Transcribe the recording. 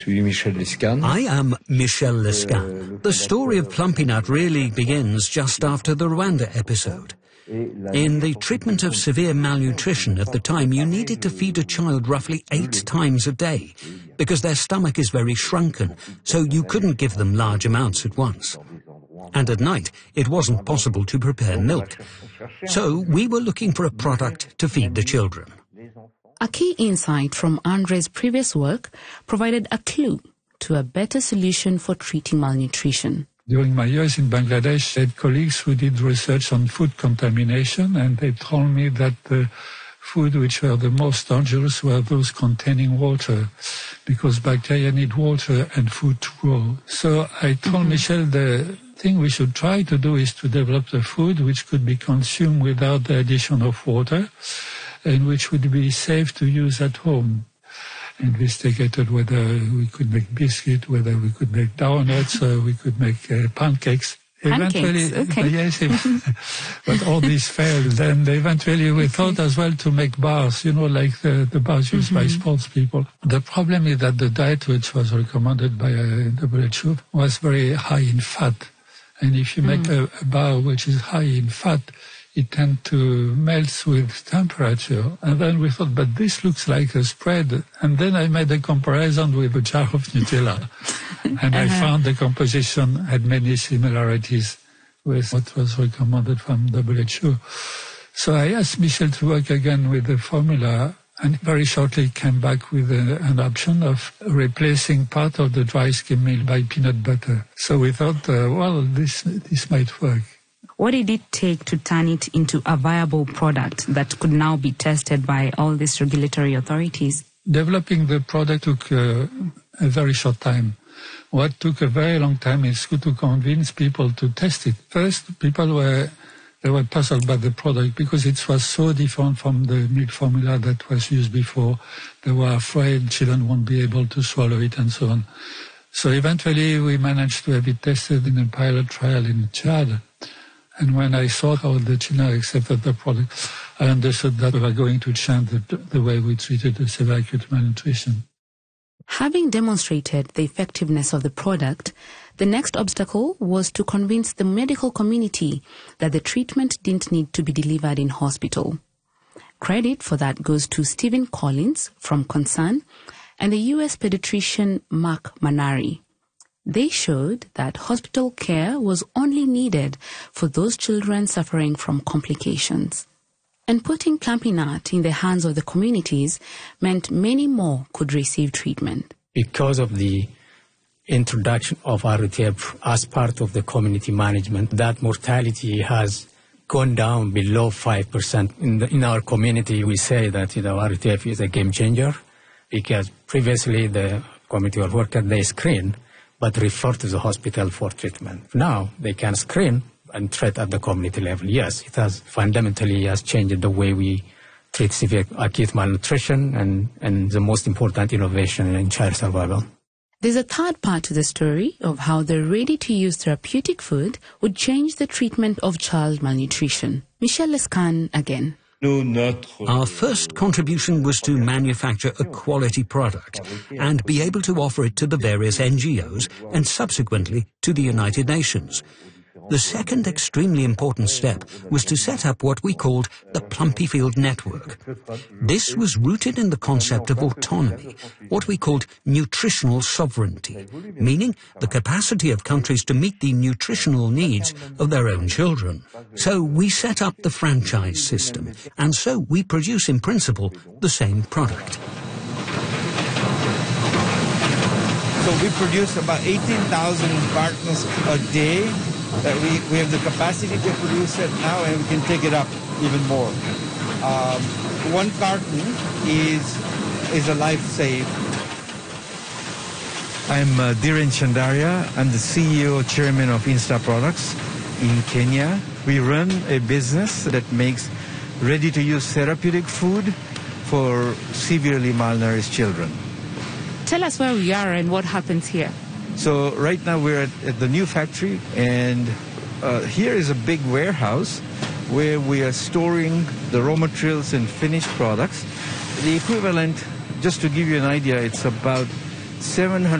I am Michel Lescan. The story of Plumpynut really begins just after the Rwanda episode. In the treatment of severe malnutrition at the time, you needed to feed a child roughly 8 times a day because their stomach is very shrunken, so you couldn't give them large amounts at once. And at night, it wasn't possible to prepare milk. So we were looking for a product to feed the children. A key insight from Andre's previous work provided a clue to a better solution for treating malnutrition. During my years in Bangladesh, I had colleagues who did research on food contamination, and they told me that the food which were the most dangerous were those containing water, because bacteria need water and food to grow. So I told Michel the thing we should try to do is to develop the food which could be consumed without the addition of water, and which would be safe to use at home. Investigated whether we could make biscuit, whether we could make donuts, we could make pancakes. Pancakes, okay. Yes, but all these failed. And eventually we thought as well to make bars, like the bars used by sports people. The problem is that the diet which was recommended by WHO was very high in fat. And if you make a bar which is high in fat, it tends to melt with temperature. And then we thought, but this looks like a spread. And then I made a comparison with a jar of Nutella. And I found the composition had many similarities with what was recommended from WHO. So I asked Michel to work again with the formula, and very shortly came back with an option of replacing part of the dry skim milk by peanut butter. So we thought, this might work. What did it take to turn it into a viable product that could now be tested by all these regulatory authorities? Developing the product took a very short time. What took a very long time is to convince people to test it. First, people were puzzled by the product because it was so different from the milk formula that was used before. They were afraid children won't be able to swallow it and so on. So eventually we managed to have it tested in a pilot trial in Chad. And when I saw how the children accepted the product, I understood that we were going to change the way we treated the severe acute malnutrition. Having demonstrated the effectiveness of the product, the next obstacle was to convince the medical community that the treatment didn't need to be delivered in hospital. Credit for that goes to Stephen Collins from Concern and the US pediatrician Mark Manari. They showed that hospital care was only needed for those children suffering from complications. And putting Plumpynut in the hands of the communities meant many more could receive treatment. Because of the introduction of RTF as part of the community management, that mortality has gone down below 5%. In our community, we say that RTF is a game changer because previously the community workers, they screen but refer to the hospital for treatment. Now they can screen and treat at the community level. Yes, it has fundamentally changed the way we treat severe acute malnutrition and the most important innovation in child survival. There's a third part to the story of how the ready-to-use therapeutic food would change the treatment of child malnutrition. Michel Lescan again. Our first contribution was to manufacture a quality product and be able to offer it to the various NGOs and subsequently to the United Nations. The second extremely important step was to set up what we called the Plumpyfield Network. This was rooted in the concept of autonomy, what we called nutritional sovereignty, meaning the capacity of countries to meet the nutritional needs of their own children. So we set up the franchise system, and so we produce in principle the same product. So we produce about 18,000 cartons a day. We have the capacity to produce it now, and we can take it up even more. One carton is a life saved. I'm Dhiren Chandaria. I'm the CEO, Chairman of Insta Products in Kenya. We run a business that makes ready-to-use therapeutic food for severely malnourished children. Tell us where we are and what happens here. So right now we're at the new factory, and here is a big warehouse where we are storing the raw materials and finished products. The equivalent, just to give you an idea, it's about 700